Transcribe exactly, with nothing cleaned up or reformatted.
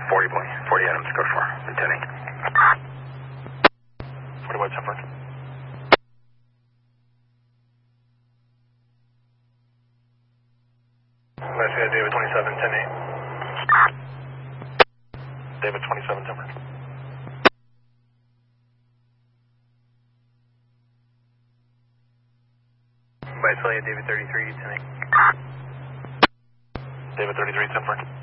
forty, forty Adams, go for intending. forty White ten four. Nice, we got David twenty-seven, ten eight. David twenty-seven, ten four. Vicelia, David thirty-three, ten eight. David thirty-three, ten four.